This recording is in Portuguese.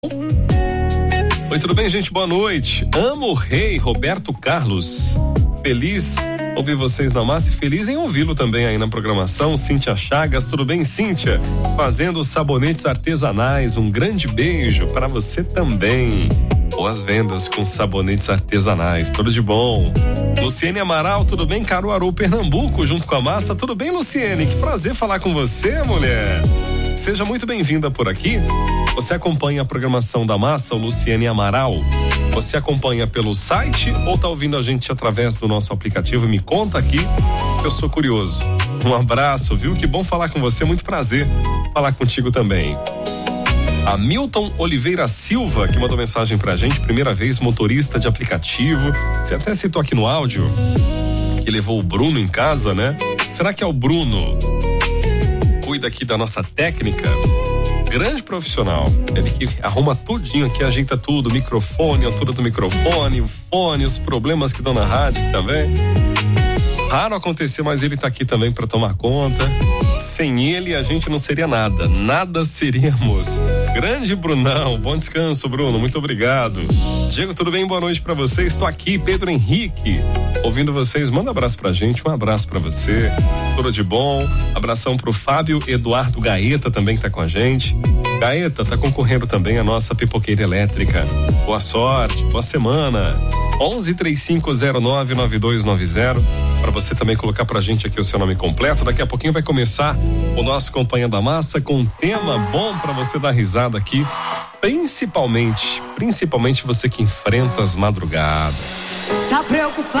Oi, tudo bem, gente? Boa noite. Amo o rei Roberto Carlos. Feliz ouvir vocês na massa e feliz em ouvi-lo também aí na programação. Cíntia Chagas, tudo bem, Cíntia? Fazendo sabonetes artesanais, um grande beijo para você também. Boas vendas com sabonetes artesanais, tudo de bom. Luciene Amaral, tudo bem? Caruaru, Pernambuco, junto com a massa. Tudo bem, Luciene? Que prazer falar com você, mulher. Seja muito bem-vinda por aqui. Você acompanha a programação da massa, o Luciene Amaral? Você acompanha pelo site ou tá ouvindo a gente através do nosso aplicativo? Me conta aqui, eu sou curioso. Um abraço, viu? Que bom falar com você, muito prazer falar contigo também. A Milton Oliveira Silva, que mandou mensagem pra gente, primeira vez motorista de aplicativo. Você até citou aqui no áudio que levou o Bruno em casa, né? Será que é o Bruno? Cuida aqui da nossa técnica, grande profissional, ele que arruma tudinho aqui, ajeita tudo, microfone, altura do microfone, o fone, os problemas que dão na rádio também. Raro acontecer, mas ele tá aqui também para tomar conta. Sem ele a gente não seria nada seríamos. Grande Brunão, bom descanso, Bruno, muito obrigado. Diego, tudo bem? Boa noite pra você, estou aqui, Pedro Henrique, ouvindo vocês, manda um abraço pra gente, um abraço pra você, tudo de bom, abração pro Fábio Eduardo Gaeta também que tá com a gente. Gaeta tá concorrendo também a nossa pipoqueira elétrica, boa sorte, boa semana. 1135099290 para você também colocar pra gente aqui o seu nome completo. Daqui a pouquinho vai começar o nosso Companhia da Massa com um tema bom pra você dar risada aqui, principalmente você que enfrenta as madrugadas. Tá preocupado?